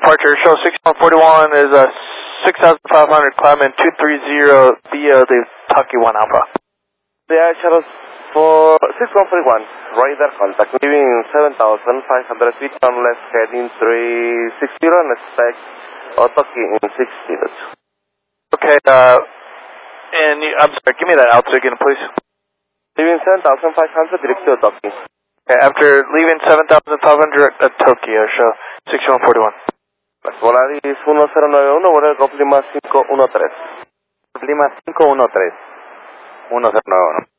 departure. Show 6141 is 6,500, climbing 230 via the Taki 1 Alpha. Yeah, Shadow for 6141, radar contact, leaving 7,500 feet on left, heading 360 and expect Otaki in 6 minutes. Okay, and I'm sorry, give me that altitude again, please. Leaving 7,500, direct to Otaki. Okay, after leaving 7,500 at Tokyo, show 6141. Volaris 1091, vuelo Lima 513. Lima 513. 1091.